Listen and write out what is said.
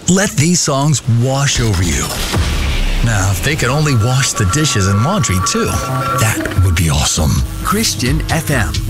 Let these songs wash over you. Now, if they could only wash the dishes and laundry too, that would be awesome. Christian FM.